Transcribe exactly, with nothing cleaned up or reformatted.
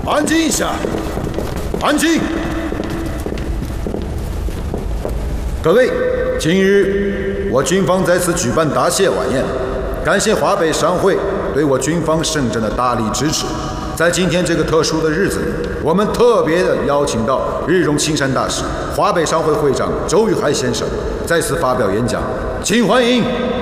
安静一下，安静！各位，今日我军方在此举办答谢晚宴，感谢华北商会对我军方圣战的大力支持。在今天这个特殊的日子里，我们特别的邀请到日荣青山大使、华北商会会长周玉海先生在此发表演讲，请欢迎。